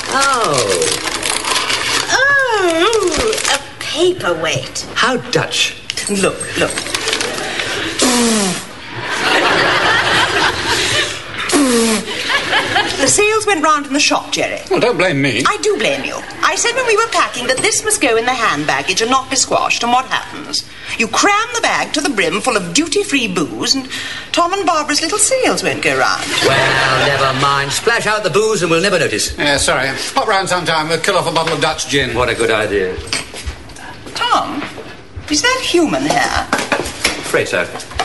Oh, a paperweight. How Dutch. Look. The sales went round in the shop, Jerry. Well, don't blame me. I do blame you. I said when we were packing that this must go in the hand baggage and not be squashed, and what happens? You cram the bag to the brim full of duty-free booze, and Tom and Barbara's little sales won't go round. Well, never mind. Splash out the booze and we'll never notice. Yeah, sorry. Pop round sometime. We'll kill off a bottle of Dutch gin. What a good idea. Tom, is that human hair? Afraid so.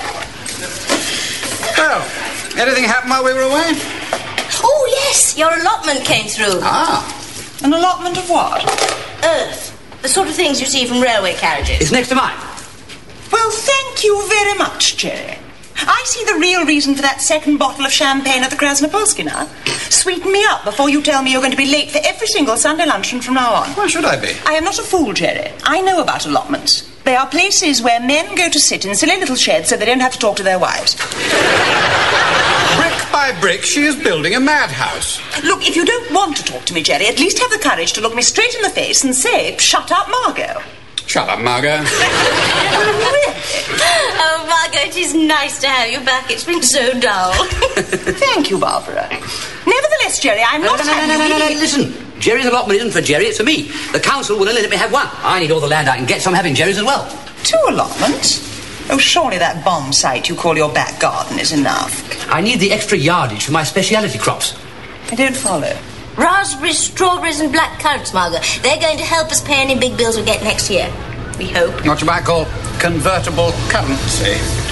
Well, anything happened while we were away? Oh, yes, your allotment came through. Ah. An allotment of what? Earth. The sort of things you see from railway carriages. It's next to mine. Well, thank you very much, Jerry. I see the real reason for that second bottle of champagne at the Krasnopolsky now. Sweeten me up before you tell me you're going to be late for every single Sunday luncheon from now on. Why should I be? I am not a fool, Jerry. I know about allotments. They are places where men go to sit in silly little sheds so they don't have to talk to their wives. Brick by brick, she is building a madhouse. Look, if you don't want to talk to me, Jerry, at least have the courage to look me straight in the face and say, "Shut up, Margot." Shut up, Margot. Oh, Margot, it is nice to have you back. It's been so dull. Thank you, Barbara. Nevertheless, Jerry, I'm not happy. Listen. Jerry's allotment isn't for Jerry, it's for me. The council will only let me have one. I need all the land I can get, so I'm having Jerry's as well. 2 allotments? Oh, surely that bomb site you call your back garden is enough. I need the extra yardage for my speciality crops. I don't follow. Raspberries, strawberries and black currants, Margot. They're going to help us pay any big bills we get next year. We hope. What you might call convertible currency.